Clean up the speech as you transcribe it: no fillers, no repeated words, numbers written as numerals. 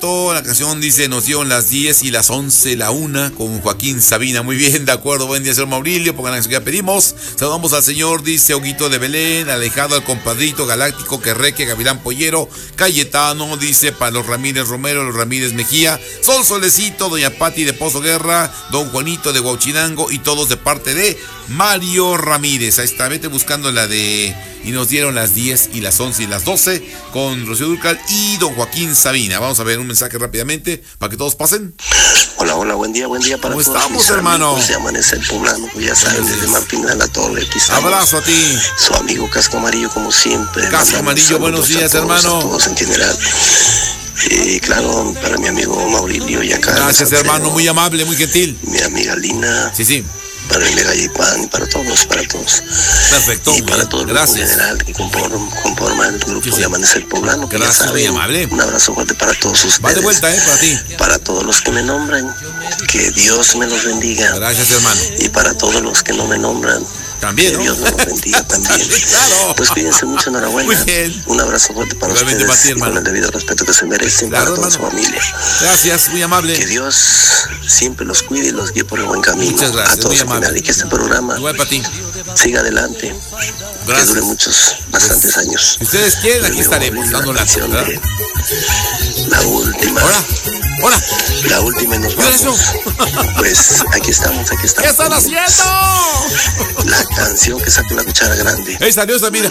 La canción dice, nos dieron las 10 y las 11, la 1, con Joaquín Sabina. Muy bien, de acuerdo. Buen día, señor Maurilio. Pongan la canción que ya pedimos. Saludamos al señor, dice Huguito de Belén, Alejado, al compadrito Galáctico, Querreque, Gavilán Pollero, Cayetano, dice para los Ramírez Romero, los Ramírez Mejía, Sol Solecito, doña Pati de Pozo Guerra, don Juanito de Huauchinango y todos de parte de Mario Ramírez. Ahí está, vete buscando la de y nos dieron las 10 y las 11 y las 12 con Rocío Dúrcal y don Joaquín Sabina. Vamos a ver un mensaje rápidamente para que todos pasen. Hola, buen día para todos. ¿Cómo estamos, hermano? Se Amanece el Poblano, pues ya saben, desde Martín de la Torre. Abrazo a ti. Su amigo Casco Amarillo, como siempre. Casco Amarillo, buenos días, hermano. A todos en general. Y claro, para mi amigo Maurilio y acá. Gracias, hermano, muy amable, muy gentil. Mi amiga Lina. Sí. Para el Mega Pan, para todos. Perfecto. Y para todo el grupo general que conforma el grupo de Amanecer Poblano. Gracias, muy amable. Un abrazo fuerte para todos ustedes. Va de vuelta, para ti. Para todos los que me nombran, que Dios me los bendiga. Gracias, hermano. Y para todos los que no me nombran, también, que Dios me los bendiga también. Claro. Pues cuídense mucho, enhorabuena. Muy bien. Un abrazo fuerte para realmente ustedes para ti, y con el debido respeto que se merecen, claro, para toda su familia. Gracias, muy amable. Que Dios siempre los cuide y los guíe por el buen camino. Muchas gracias, a todos en general, y que este programa igual para ti. Siga adelante. Gracias. Que dure bastantes años. Si ustedes quieren, aquí estaremos dando la canción. La última. Hola. La última y nos vamos. Pues aquí estamos. ¿Qué están haciendo? La canción que saca la cuchara grande. Esa diosa, mira.